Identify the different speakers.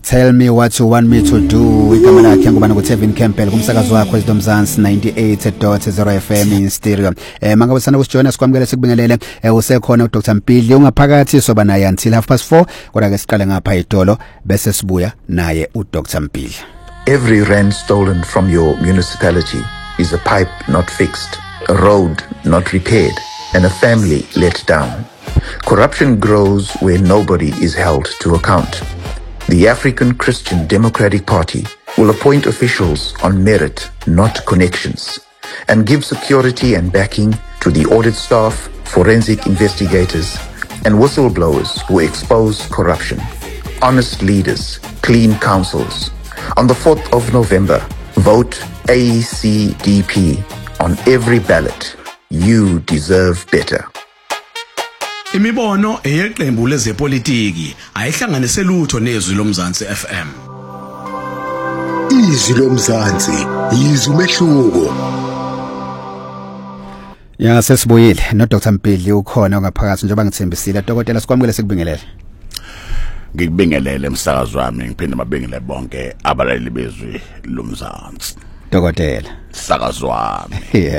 Speaker 1: Tell me what you want me to do. Igama lakhe ngubani nguTevin Campbell kumsakazo wakho ezidomzansi 98.0 FM in stereo. Mangabusana kusijona sikwamukele sikubingelele usekhona uDr Mpili ungaphakathi soba naye until 4:30 kodwa ke siqale ngapha idolo bese sibuya naye uDr Mpili.
Speaker 2: Every rand stolen from your municipality is a pipe not fixed, a road not repaired, and a family let down. Corruption grows where nobody is held to account. The African Christian Democratic Party will appoint officials on merit, not connections, and give security and backing to the audit staff, forensic investigators, and whistleblowers who expose corruption. Honest leaders, clean councils. On the 4th of November, vote ACDP on every ballot. You deserve better.
Speaker 3: Imibono eyeqembu lezepolitiki ayihlanganise lutho nezwi lomzansi FM.
Speaker 4: Izwi lomzansi, izwi umehluko.
Speaker 1: Ya sesibuyile no Dr Mpili ukhona ongaphakathi njengoba ngithembisile dokotela sikwamukele sikubingelele.
Speaker 5: Ngikubingelele umsakazo wami ngiphinde mabingelele bonke abalaleli bezwi lomzansi.
Speaker 1: Dokotela
Speaker 5: umsakazo wami.